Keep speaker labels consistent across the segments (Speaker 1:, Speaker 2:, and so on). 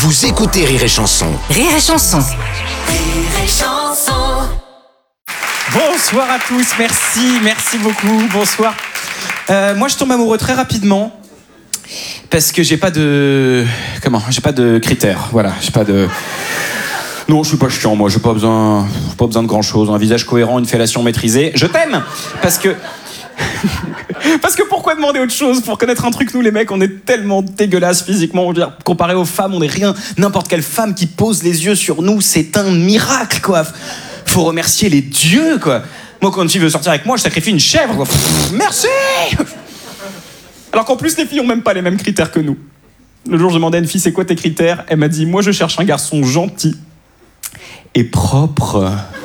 Speaker 1: Vous écoutez Rire et Chanson.
Speaker 2: Rire et Chanson.
Speaker 3: Rire et Chanson.
Speaker 4: Bonsoir à tous, merci beaucoup, bonsoir. Moi je tombe amoureux très rapidement parce que j'ai pas de critères, voilà, Non, je suis pas chiant, moi, j'ai pas besoin de grand chose, un visage cohérent, une fellation maîtrisée. Je t'aime parce que pourquoi demander autre chose pour connaître un truc? Nous les mecs, on est tellement dégueulasses physiquement, on veut dire, comparé aux femmes, on est rien. N'importe quelle femme qui pose les yeux sur nous, c'est un miracle, quoi. Faut remercier les dieux, quoi. Moi, quand une fille veut sortir avec moi, je sacrifie une chèvre, quoi. Merci. Alors qu'en plus, les filles ont même pas les mêmes critères que nous. Le jour, je demandais à une fille, c'est quoi tes critères? Elle m'a dit, moi, je cherche un garçon gentil et propre.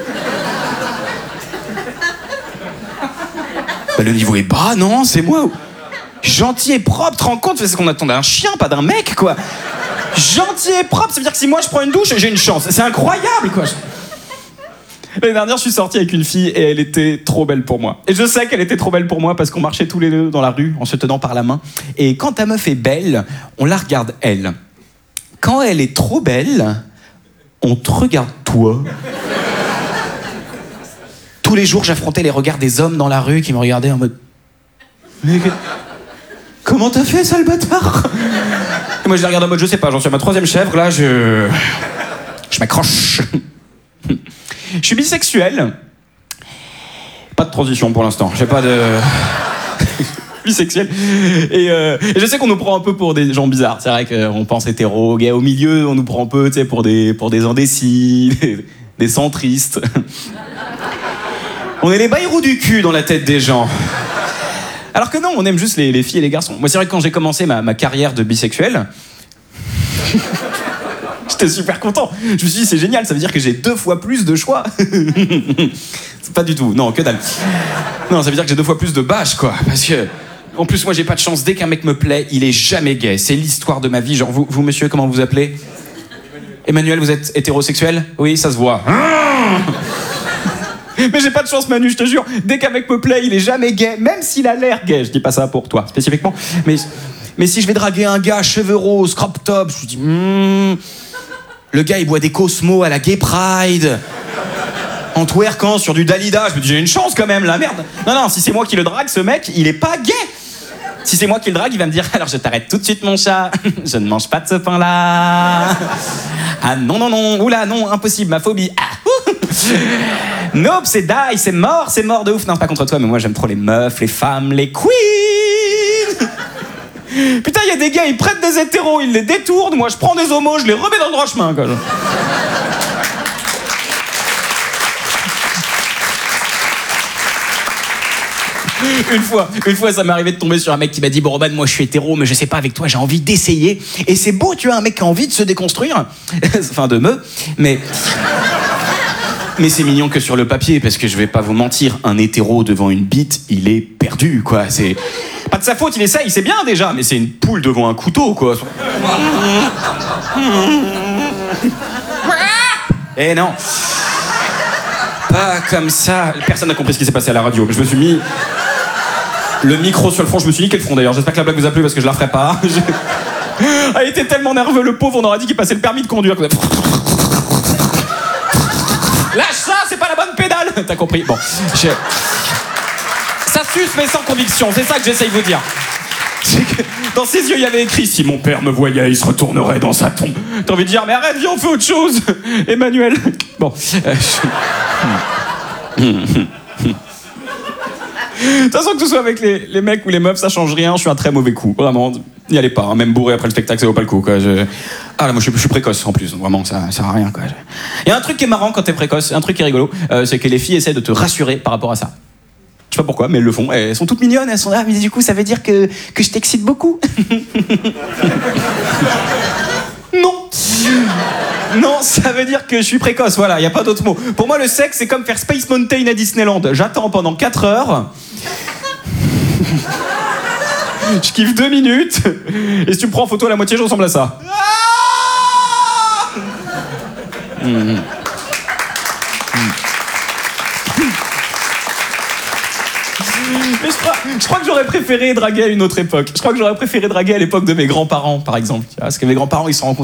Speaker 4: Bah, le niveau est bas, non? C'est moi. Gentil et propre, tu te rends compte? C'est ce qu'on attend d'un chien, pas d'un mec, quoi. Gentil et propre, ça veut dire que si moi je prends une douche, j'ai une chance. C'est incroyable, quoi. L'année dernière, je suis sorti avec une fille et elle était trop belle pour moi. Et je sais qu'elle était trop belle pour moi parce qu'on marchait tous les deux dans la rue en se tenant par la main. Et quand ta meuf est belle, on la regarde elle. Quand elle est trop belle, on te regarde toi. Tous les jours, j'affrontais les regards des hommes dans la rue qui me regardaient en mode... Mais comment t'as fait, sale bâtard? Et moi, je les regarde en mode, je sais pas, j'en suis à ma 3e chèvre, là, je m'accroche. Je suis bisexuel. Pas de transition pour l'instant, j'ai pas de... bisexuel. Et je sais qu'on nous prend un peu pour des gens bizarres. C'est vrai qu'on pense hétéro, gay. Au milieu, on nous prend un peu, tu sais, pour des indécis, des centristes. On est les baïrous du cul dans la tête des gens. Alors que non, on aime juste les filles et les garçons. Moi, c'est vrai que quand j'ai commencé ma carrière de bisexuel, j'étais super content. Je me suis dit, c'est génial, ça veut dire que j'ai 2 fois plus de choix. C'est pas du tout, non, que dalle. Non, ça veut dire que j'ai 2 fois plus de bâches, quoi. Parce que, en plus, moi, j'ai pas de chance. Dès qu'un mec me plaît, il est jamais gay. C'est l'histoire de ma vie. Genre, vous monsieur, comment vous appelez? Emmanuel, vous êtes hétérosexuel? Oui, ça se voit. Mais j'ai pas de chance, Manu, je te jure. Dès qu'un mec me plaît, il est jamais gay, même s'il a l'air gay. Je dis pas ça pour toi, spécifiquement. Mais si je vais draguer un gars, cheveux roses, crop top, je me dis... Le gars, il boit des Cosmo à la Gay Pride. En twerkant sur du Dalida. Je me dis, j'ai une chance quand même, la merde. Non, si c'est moi qui le drague, ce mec, il est pas gay. Si c'est moi qui le drague, il va me dire, alors je t'arrête tout de suite, mon chat. Je ne mange pas de ce pain-là. Ah non. Oula, non, impossible, ma phobie. Ah, nope, c'est die, c'est mort de ouf. Non, pas contre toi, mais moi j'aime trop les meufs, les femmes, les queens. Putain, il y a des gars, ils prêtent des hétéros, ils les détournent. Moi, je prends des homos, je les remets dans le droit chemin, quoi. Une fois, ça m'est arrivé de tomber sur un mec qui m'a dit, bon, Robin, moi, je suis hétéro, mais je sais pas, avec toi, j'ai envie d'essayer. Et c'est beau, tu vois, un mec qui a envie de se déconstruire. Enfin, mais c'est mignon que sur le papier, parce que je vais pas vous mentir, un hétéro devant une bite, il est perdu, quoi. C'est pas de sa faute, il essaye, il sait bien déjà, mais c'est une poule devant un couteau, quoi. Eh non. Pas comme ça. Personne n'a compris ce qui s'est passé à la radio. Je me suis mis le micro sur le front, je me suis dit quel front d'ailleurs. J'espère que la blague vous a plu parce que je la referai pas. Ah, il était tellement nerveux, le pauvre, on aurait dit qu'il passait le permis de conduire. Lâche ça, c'est pas la bonne pédale. T'as compris? Bon, ça suce mais sans conviction, c'est ça que j'essaye de vous dire. C'est que dans ses yeux, il y avait écrit, si mon père me voyait, il se retournerait dans sa tombe. T'as envie de dire, mais arrête, viens, on fait autre chose. Emmanuel. Bon. De toute façon, que ce soit avec les mecs ou les meufs, ça change rien. Je suis un très mauvais coup. Vraiment, n'y allez pas. Hein. Même bourré après le spectacle, ça vaut pas le coup. Quoi. Ah là, moi, je suis précoce en plus. Vraiment, ça sert à rien. Quoi. Il y a un truc qui est marrant quand t'es précoce, un truc qui est rigolo, c'est que les filles essaient de te rassurer par rapport à ça. Je sais pas pourquoi, mais elles le font. Elles sont toutes mignonnes. Elles sont là, mais du coup, ça veut dire que je t'excite beaucoup. Non, ça veut dire que je suis précoce, voilà, y a pas d'autre mot. Pour moi, le sexe, c'est comme faire Space Mountain à Disneyland. J'attends pendant 4 heures. Je kiffe 2 minutes. Et si tu me prends en photo à la moitié, je ressemble à ça. Mais je crois que j'aurais préféré draguer à une autre époque. Je crois que j'aurais préféré draguer à l'époque de mes grands-parents, par exemple. Parce que mes grands-parents, ils se sont rencontrés